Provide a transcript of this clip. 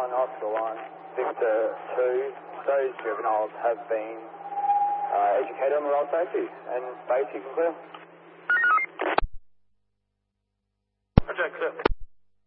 1, hospital 1, Victor 2. Those juveniles have been educated on the road safety and basic and clear. Project clear.